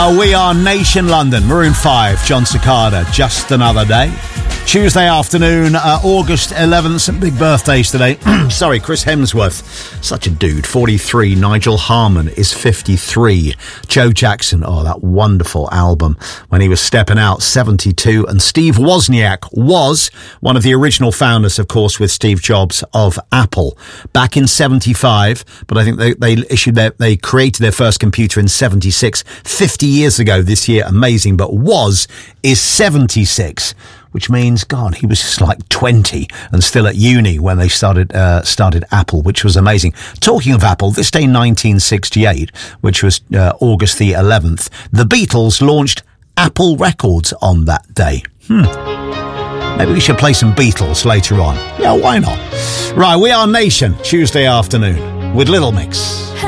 We Are Nation London, Maroon 5, John Cicada, Just Another Day. Tuesday afternoon, August 11th, some big birthdays today. Sorry, Chris Hemsworth, such a dude, 43. Nigel Harman is 53. Joe Jackson, that wonderful album when he was stepping out, 72. And Steve Wozniak was one of the original founders, of course, with Steve Jobs of Apple back in 75. But I think they created their first computer in 76, 50 years ago this year. Amazing. But is 76. Which means, God, he was just like 20 and still at uni when they started Apple, which was amazing. Talking of Apple, this day 1968, which was August the 11th, the Beatles launched Apple Records on that day. Maybe we should play some Beatles later on. Yeah, why not? Right, We Are Nation, Tuesday afternoon with Little Mix.